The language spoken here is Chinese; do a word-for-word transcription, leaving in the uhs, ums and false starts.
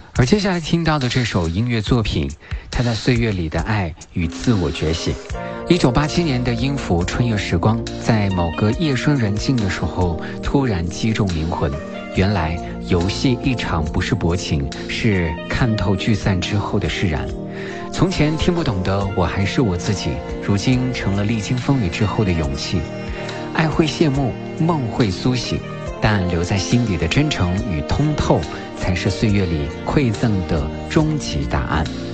而接下来听到的这首音乐作品，它在岁月里的爱与自我觉醒。一九八七年的音符《春夜时光》在某个夜深人静的时候突然击中灵魂。原来游戏一场不是薄情，是看透聚散之后的释然。从前听不懂的我还是我自己，如今成了历经风雨之后的勇气。爱会谢幕，梦会苏醒，但留在心底的真诚与通透，才是岁月里馈赠的终极答案。